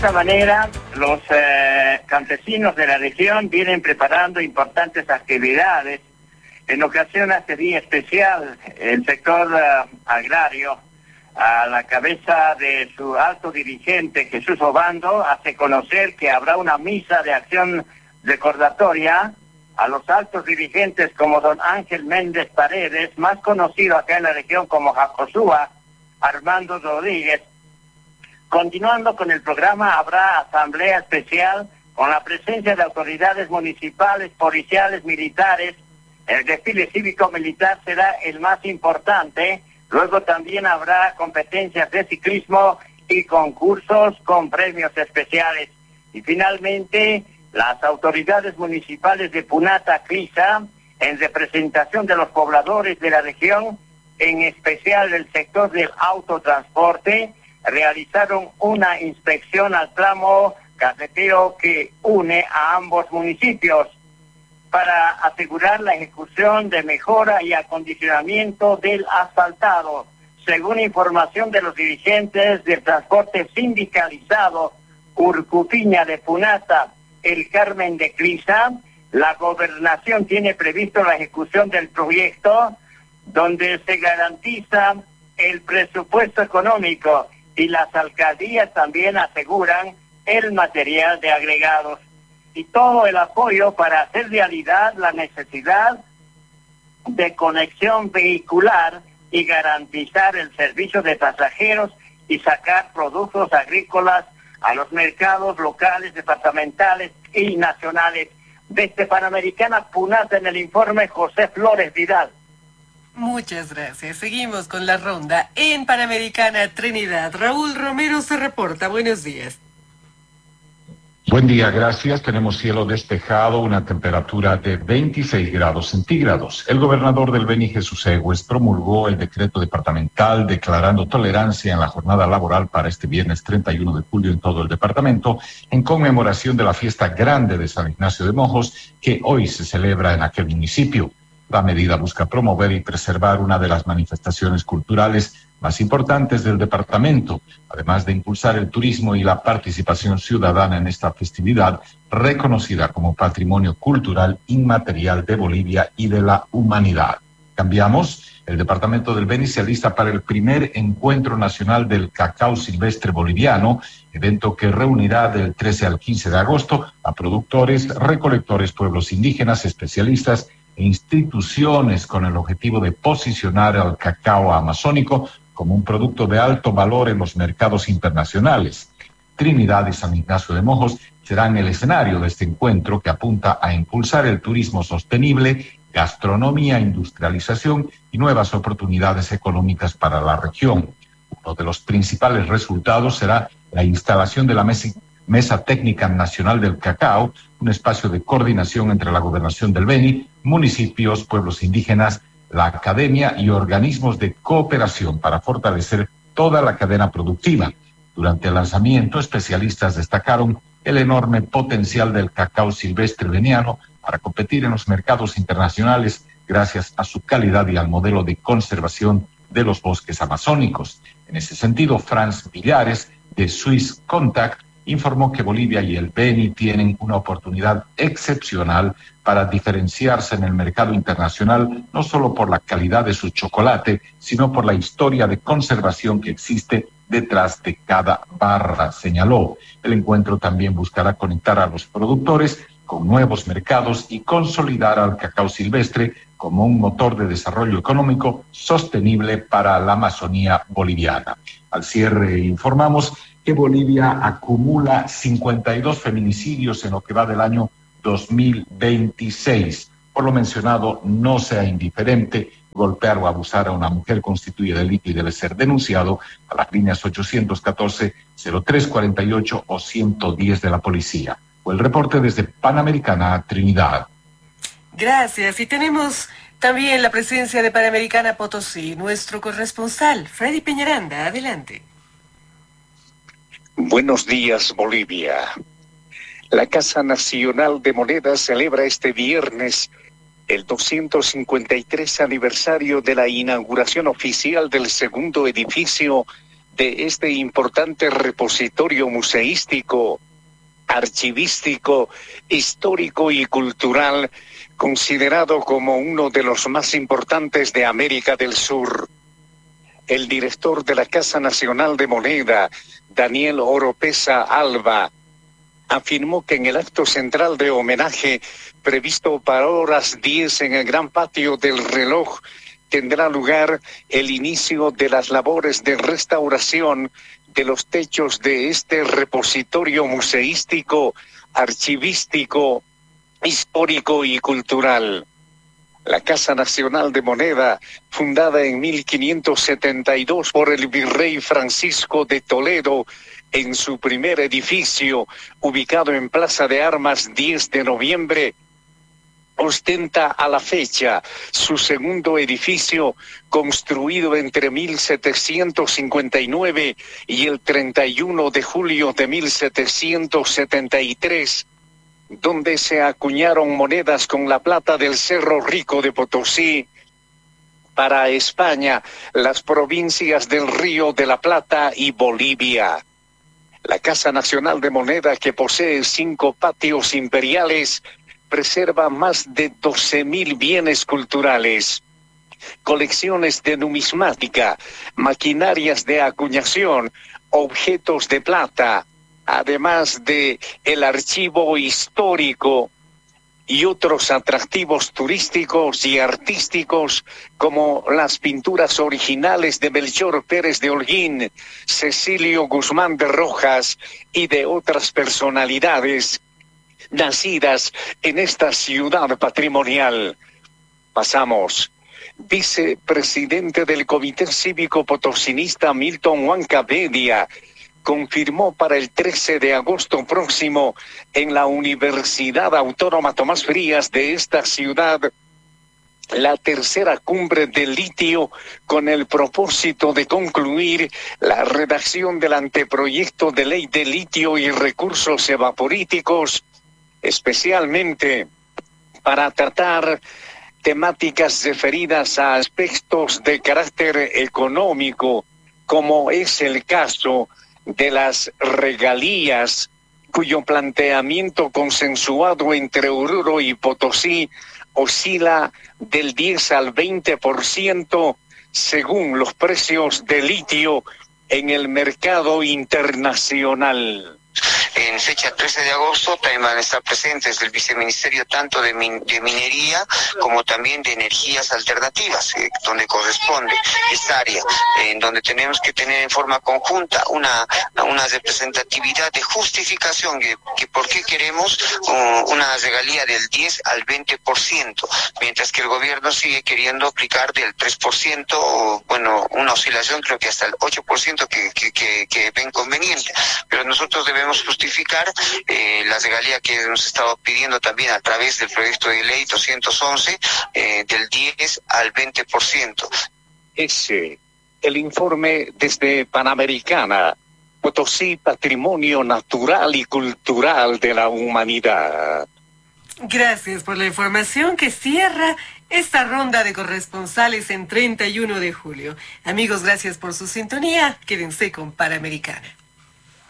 esta manera, los campesinos de la región vienen preparando importantes actividades. En ocasión de este día especial, el sector agrario, a la cabeza de su alto dirigente, Jesús Obando, hace conocer que habrá una misa de acción recordatoria a los altos dirigentes como don Ángel Méndez Paredes, más conocido acá en la región como Jacosúa, Armando Rodríguez. Continuando con el programa, habrá asamblea especial con la presencia de autoridades municipales, policiales, militares. El desfile cívico-militar será el más importante. Luego también habrá competencias de ciclismo y concursos con premios especiales. Y finalmente, las autoridades municipales de Punata, Crisa, en representación de los pobladores de la región, en especial del sector del autotransporte, realizaron una inspección al tramo carretero que une a ambos municipios para asegurar la ejecución de mejora y acondicionamiento del asfaltado. Según información de los dirigentes del transporte sindicalizado Urcupiña de Punata, el Carmen de Crisa, la gobernación tiene previsto la ejecución del proyecto donde se garantiza el presupuesto económico y las alcaldías también aseguran el material de agregados y todo el apoyo para hacer realidad la necesidad de conexión vehicular y garantizar el servicio de pasajeros y sacar productos agrícolas a los mercados locales, departamentales y nacionales. Desde Panamericana Punata, en el informe, José Flores Vidal. Muchas gracias. Seguimos con la ronda en Panamericana Trinidad. Raúl Romero se reporta. Buenos días. Buen día, gracias. Tenemos cielo despejado, una temperatura de 26 grados centígrados. El gobernador del Beni, Jesús Egues, promulgó el decreto departamental declarando tolerancia en la jornada laboral para este viernes 31 de julio en todo el departamento, en conmemoración de la fiesta grande de San Ignacio de Mojos, que hoy se celebra en aquel municipio. La medida busca promover y preservar una de las manifestaciones culturales más importantes del departamento, además de impulsar el turismo y la participación ciudadana en esta festividad, reconocida como patrimonio cultural inmaterial de Bolivia y de la humanidad. Cambiamos. El departamento del Beni se alista para el primer encuentro nacional del cacao silvestre boliviano, evento que reunirá del 13 al 15 de agosto a productores, recolectores, pueblos indígenas, especialistas e instituciones con el objetivo de posicionar al cacao amazónico como un producto de alto valor en los mercados internacionales. Trinidad y San Ignacio de Mojos serán el escenario de este encuentro que apunta a impulsar el turismo sostenible, gastronomía, industrialización y nuevas oportunidades económicas para la región. Uno de los principales resultados será la instalación de la Mesa Técnica Nacional del Cacao, un espacio de coordinación entre la Gobernación del Beni, municipios, pueblos indígenas, la academia y organismos de cooperación para fortalecer toda la cadena productiva. Durante el lanzamiento, especialistas destacaron el enorme potencial del cacao silvestre beniano para competir en los mercados internacionales gracias a su calidad y al modelo de conservación de los bosques amazónicos. En ese sentido, Franz Villares, de Swiss Contact, informó que Bolivia y el Beni tienen una oportunidad excepcional para diferenciarse en el mercado internacional, no solo por la calidad de su chocolate, sino por la historia de conservación que existe detrás de cada barra, señaló. El encuentro también buscará conectar a los productores con nuevos mercados y consolidar al cacao silvestre como un motor de desarrollo económico sostenible para la Amazonía boliviana. Al cierre informamos que Bolivia acumula 52 feminicidios en lo que va del año 2026. Por lo mencionado, no sea indiferente. Golpear o abusar a una mujer constituye delito y debe ser denunciado a las líneas 814-0348 o 110 de la policía. Fue el reporte desde Panamericana Trinidad. Gracias. Y tenemos también la presencia de Panamericana Potosí, nuestro corresponsal, Freddy Peñaranda. Adelante. Buenos días, Bolivia. La Casa Nacional de Moneda celebra este viernes el 253 aniversario de la inauguración oficial del segundo edificio de este importante repositorio museístico, archivístico, histórico y cultural, considerado como uno de los más importantes de América del Sur. El director de la Casa Nacional de Moneda, Daniel Oropesa Alba, afirmó que en el acto central de homenaje previsto para horas 10 en el gran patio del reloj tendrá lugar el inicio de las labores de restauración de los techos de este repositorio museístico, archivístico, histórico y cultural. La Casa Nacional de Moneda, fundada en 1572 por el virrey Francisco de Toledo, en su primer edificio, ubicado en Plaza de Armas 10 de noviembre, ostenta a la fecha su segundo edificio, construido entre 1759 y el 31 de julio de 1773, donde se acuñaron monedas con la plata del Cerro Rico de Potosí para España, las provincias del Río de la Plata y Bolivia. La Casa Nacional de Moneda, que posee 5 patios imperiales, preserva más de 12.000 bienes culturales, colecciones de numismática, maquinarias de acuñación, objetos de plata, además de el archivo histórico y otros atractivos turísticos y artísticos como las pinturas originales de Melchor Pérez de Holguín, Cecilio Guzmán de Rojas y de otras personalidades nacidas en esta ciudad patrimonial. Pasamos. Vicepresidente del Comité Cívico Potosinista Milton Huancavedia confirmó para el 13 de agosto próximo en la Universidad Autónoma Tomás Frías de esta ciudad la tercera cumbre del litio con el propósito de concluir la redacción del anteproyecto de ley de litio y recursos evaporíticos, especialmente para tratar temáticas referidas a aspectos de carácter económico, como es el caso de las regalías, cuyo planteamiento consensuado entre Oruro y Potosí oscila del 10 al 20% según los precios de litio en el mercado internacional. En fecha 13 de agosto también van a estar presentes del Viceministerio tanto de Minería como también de Energías Alternativas, donde corresponde esta área, en donde tenemos que tener en forma conjunta una representatividad de justificación que por qué queremos una regalía del 10 al 20%, mientras que el gobierno sigue queriendo aplicar del 3%, o bueno, una oscilación creo que hasta el 8% que ven conveniente, pero nosotros debemos justificar la regalía que hemos estado pidiendo también a través del proyecto de ley 211 del 10 al 20%. Ese, el informe desde Panamericana, Potosí, patrimonio natural y cultural de la humanidad. Gracias por la información que cierra esta ronda de corresponsales en 31 de julio. Amigos, gracias por su sintonía. Quédense con Panamericana.